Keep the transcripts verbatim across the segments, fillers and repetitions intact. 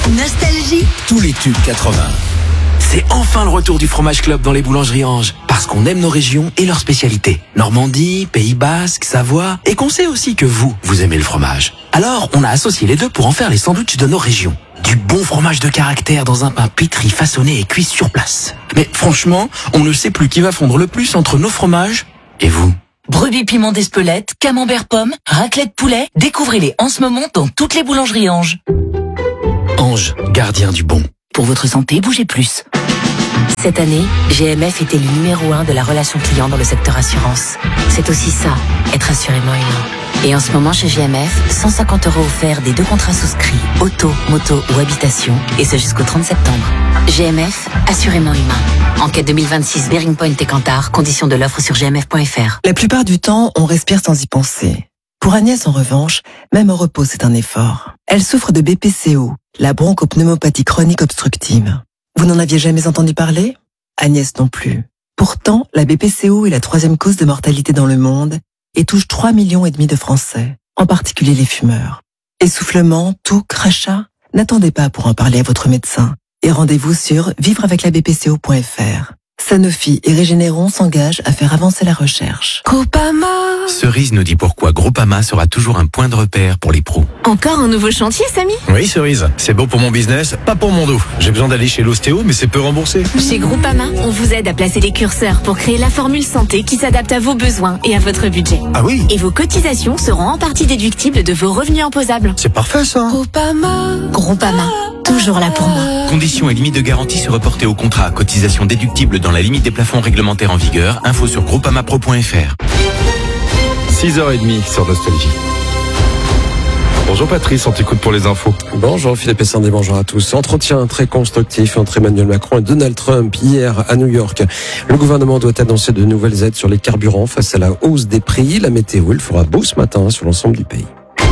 Nostalgie. Tous les tubes quatre-vingts. C'est enfin le retour du Fromage Club dans les boulangeries Ange. Parce qu'on aime nos régions et leurs spécialités. Normandie, Pays Basque, Savoie. Et qu'on sait aussi que vous, vous aimez le fromage. Alors, on a associé les deux pour en faire les sandwichs de nos régions. Du bon fromage de caractère dans un pain pétri, façonné et cuit sur place. Mais franchement, on ne sait plus qui va fondre le plus entre nos fromages et vous. Brebis piment d'Espelette, camembert pomme, raclette poulet. Découvrez-les en ce moment dans toutes les boulangeries Ange. Ange, gardien du bon. Pour votre santé, bougez plus. Cette année, G M F était le numéro un de la relation client dans le secteur assurance. C'est aussi ça, être assurément humain. Et en ce moment, chez G M F, cent cinquante euros offerts des deux contrats souscrits, auto, moto ou habitation, et ce jusqu'au trente septembre. G M F, assurément humain. Enquête deux mille vingt-six, Bearing Point et Kantar, conditions de l'offre sur g m f point f r. La plupart du temps, on respire sans y penser. Pour Agnès, en revanche, même au repos, c'est un effort. Elle souffre de B P C O, la bronchopneumopathie chronique obstructive. Vous n'en aviez jamais entendu parler ? Agnès non plus. Pourtant, la B P C O est la troisième cause de mortalité dans le monde et touche trois millions et demi de Français, en particulier les fumeurs. Essoufflement, toux, crachat ? N'attendez pas pour en parler à votre médecin et rendez-vous sur vivre avec la b p c o point f r. Sanofi et Régénéron s'engagent à faire avancer la recherche. Groupama. Cerise nous dit pourquoi Groupama sera toujours un point de repère pour les pros. Encore un nouveau chantier, Samy ? Oui, Cerise. C'est beau pour mon business, pas pour mon dos. J'ai besoin d'aller chez l'ostéo, mais c'est peu remboursé. Chez Groupama, on vous aide à placer les curseurs pour créer la formule santé qui s'adapte à vos besoins et à votre budget. Ah oui ? Et vos cotisations seront en partie déductibles de vos revenus imposables. C'est parfait, ça. Groupama. Groupama. Toujours là pour moi. Conditions et limites de garantie se reporter au contrat. Cotisation déductible dans la limite des plafonds réglementaires en vigueur. Info sur groupamapro point f r. six heures trente sur Nostalgie. Bonjour Patrice, on t'écoute pour les infos. Bonjour Philippe et Sandy, bonjour à tous. Entretien très constructif entre Emmanuel Macron et Donald Trump hier à New York. Le gouvernement doit annoncer de nouvelles aides sur les carburants face à la hausse des prix. La météo, il fera beau ce matin sur l'ensemble du pays.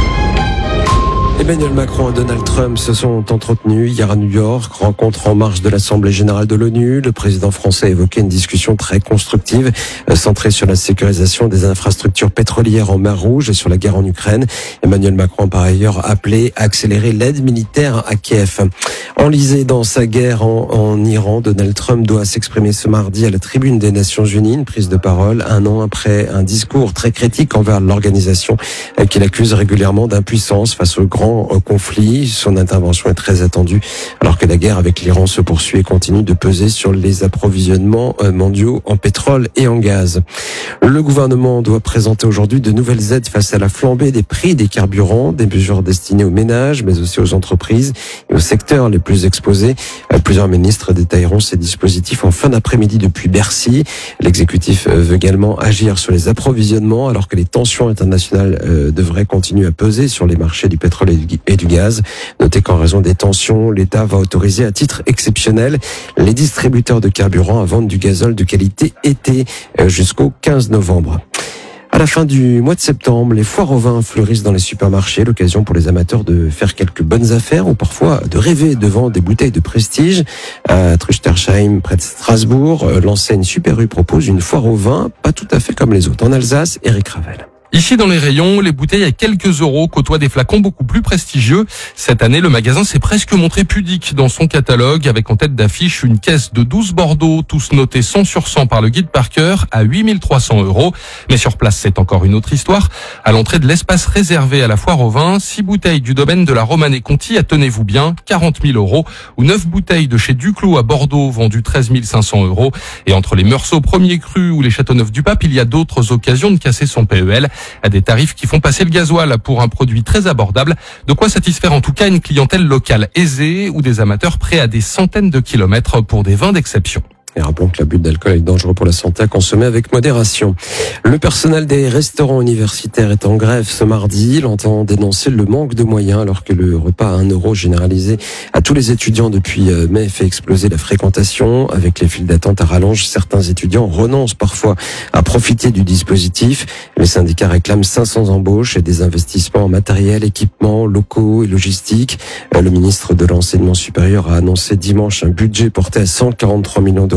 Emmanuel Macron et Donald Trump se sont entretenus hier à New York, rencontre en marge de l'Assemblée générale de l'ONU. Le président français a évoqué une discussion très constructive, centrée sur la sécurisation des infrastructures pétrolières en mer Rouge et sur la guerre en Ukraine. Emmanuel Macron a par ailleurs appelé à accélérer l'aide militaire à Kiev. Enlisé dans sa guerre en, en Iran, Donald Trump doit s'exprimer ce mardi à la tribune des Nations Unies, une prise de parole un an après un discours très critique envers l'organisation qu'il accuse régulièrement d'impuissance face au grand conflit. Son intervention est très attendue alors que la guerre avec l'Iran se poursuit et continue de peser sur les approvisionnements mondiaux en pétrole et en gaz. Le gouvernement doit présenter aujourd'hui de nouvelles aides face à la flambée des prix des carburants, des mesures destinées aux ménages mais aussi aux entreprises et aux secteurs les plus exposés. Plusieurs ministres détailleront ces dispositifs en fin d'après-midi depuis Bercy. L'exécutif veut également agir sur les approvisionnements alors que les tensions internationales devraient continuer à peser sur les marchés du pétrole et du gaz. Notez qu'en raison des tensions, l'État va autoriser à titre exceptionnel les distributeurs de carburant à vendre du gazole de qualité été jusqu'au quinze novembre. À la fin du mois de septembre, les foires au vin fleurissent dans les supermarchés, l'occasion pour les amateurs de faire quelques bonnes affaires ou parfois de rêver devant des bouteilles de prestige. À Truchtersheim, près de Strasbourg, l'enseigne Super U propose une foire au vin, pas tout à fait comme les autres. En Alsace, Eric Ravel. Ici, dans les rayons, les bouteilles à quelques euros côtoient des flacons beaucoup plus prestigieux. Cette année, le magasin s'est presque montré pudique dans son catalogue, avec en tête d'affiche une caisse de douze Bordeaux, tous notés cent sur cent par le guide Parker, à huit mille trois cents euros. Mais sur place, c'est encore une autre histoire. À l'entrée de l'espace réservé à la foire au vin, six bouteilles du domaine de la Romanée-Conti à, tenez-vous bien, quarante mille euros, ou neuf bouteilles de chez Duclos à Bordeaux, vendues treize mille cinq cents euros. Et entre les Meursault Premier Cru ou les Châteauneuf-du-Pape, il y a d'autres occasions de casser son P E L. À des tarifs qui font passer le gasoil pour un produit très abordable. De quoi satisfaire en tout cas une clientèle locale aisée ou des amateurs prêts à des centaines de kilomètres pour des vins d'exception. Et rappelons que l'abus d'alcool est dangereux pour la santé à consommer avec modération. Le personnel des restaurants universitaires est en grève ce mardi. Il entend dénoncer le manque de moyens alors que le repas à un euro généralisé à tous les étudiants depuis mai fait exploser la fréquentation. Avec les files d'attente à rallonge, certains étudiants renoncent parfois à profiter du dispositif. Les syndicats réclament cinq cents embauches et des investissements en matériel, équipements, locaux et logistique. Le ministre de l'Enseignement supérieur a annoncé dimanche un budget porté à cent quarante-trois millions d'euros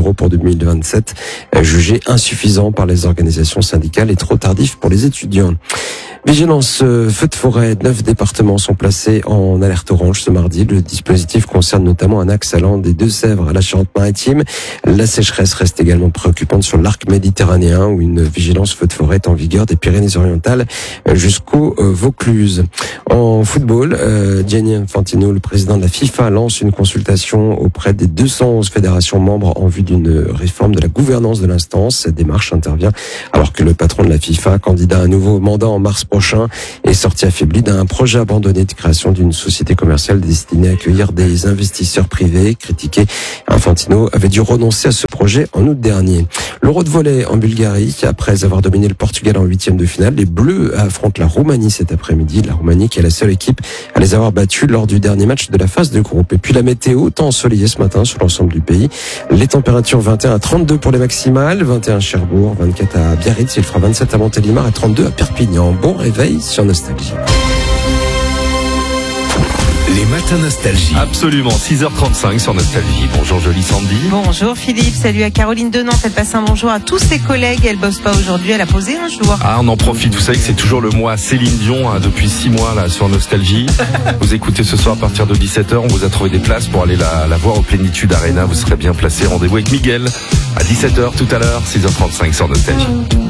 d'euros pour deux mille vingt-sept, jugé insuffisant par les organisations syndicales et trop tardif pour les étudiants. Vigilance euh, feu de forêt, neuf départements sont placés en alerte orange ce mardi. Le dispositif concerne notamment un axe allant des Deux-Sèvres à la Charente-Maritime. La sécheresse reste également préoccupante sur l'arc méditerranéen où une vigilance feu de forêt est en vigueur des Pyrénées-Orientales jusqu'au euh, Vaucluse. En football, euh, Gianni Infantino, le président de la FIFA, lance une consultation auprès des deux cent onze fédérations membres en vue d'une réforme de la gouvernance de l'instance. Cette démarche intervient alors que le patron de la FIFA, candidat à un nouveau mandat en mars prochain, est sorti affaibli d'un projet abandonné de création d'une société commerciale destinée à accueillir des investisseurs privés. Critiqué, Infantino avait dû renoncer à ce projet en août dernier. L'Euro de volley en Bulgarie, après avoir dominé le Portugal en huitième de finale, les Bleus affrontent la Roumanie cet après-midi. La Roumanie qui est la seule équipe à les avoir battus lors du dernier match de la phase de groupe. Et puis la météo, temps ensoleillé ce matin sur l'ensemble du pays. Les températures vingt et un à trente-deux pour les maximales, vingt et un à Cherbourg, vingt-quatre à Biarritz, il fera vingt-sept à Montélimar et trente-deux à Perpignan. Bon réveil sur Nostalgie. Les matins Nostalgie. Absolument, six heures trente-cinq sur Nostalgie. Bonjour jolie Sandy. Bonjour Philippe, salut à Caroline de Nantes, elle passe un bonjour à tous ses collègues, elle bosse pas aujourd'hui, elle a posé un jour. Ah, on en profite, vous savez que c'est toujours le mois Céline Dion hein, depuis six mois là sur Nostalgie. Vous écoutez ce soir à partir de dix-sept heures, on vous a trouvé des places pour aller la, la voir au Plénitude Arena, vous serez bien placé. Rendez-vous avec Miguel à dix-sept heures tout à l'heure, six heures trente-cinq sur Nostalgie.